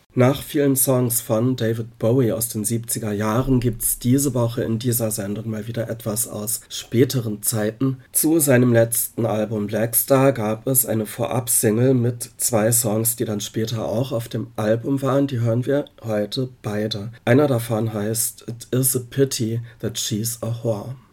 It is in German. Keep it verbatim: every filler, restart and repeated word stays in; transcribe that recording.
Nach vielen Songs von David Bowie aus den siebziger Jahren gibt's diese Woche in dieser Sendung mal wieder etwas aus späteren Zeiten. Zu seinem letzten Album Blackstar gab es eine Vorab-Single mit zwei Songs, die dann später auch auf dem Album waren. Die hören wir heute beide. Einer davon heißt It Is a Pity That She's a Whore.